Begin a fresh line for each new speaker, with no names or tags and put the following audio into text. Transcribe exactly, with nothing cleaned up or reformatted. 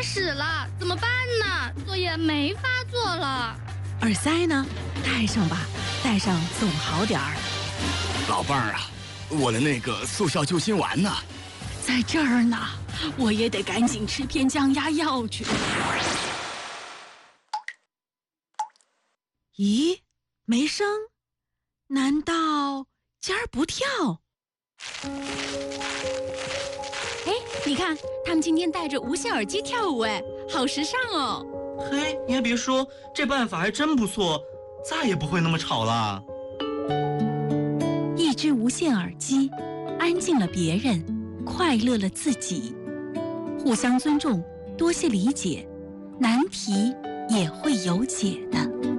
屎了，怎么办呢？作业没法做了。
耳塞呢？戴上吧，戴上总好点儿。
老伴儿啊，我的那个速效救心丸呢？
在这儿呢，我也得赶紧吃片降压药去。咦，没声？难道尖儿不跳？
哎，你看，他们今天戴着无线耳机跳舞，哎，好时尚哦！
嘿，你还别说，这办法还真不错，再也不会那么吵了。
一只无线耳机，安静了别人，快乐了自己。互相尊重，多些理解，难题也会有解的。